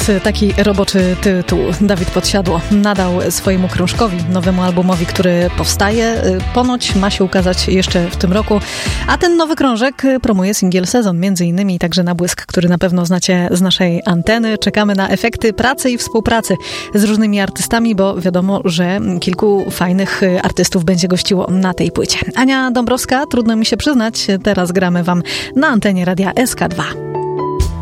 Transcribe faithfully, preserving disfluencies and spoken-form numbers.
jest taki roboczy tytuł. Dawid Podsiadło nadał swojemu krążkowi, nowemu albumowi, który powstaje. Ponoć ma się ukazać jeszcze w tym roku, a ten nowy krążek promuje singiel Sezon, między innymi także na Błysk, który na pewno znacie z naszej anteny. Czekamy na efekty pracy i współpracy z różnymi artystami, bo wiadomo, że kilku fajnych artystów będzie gościło na tej płycie. Ania Dąbrowska, trudno mi się przyznać, teraz gramy wam na antenie Radia S K dwa.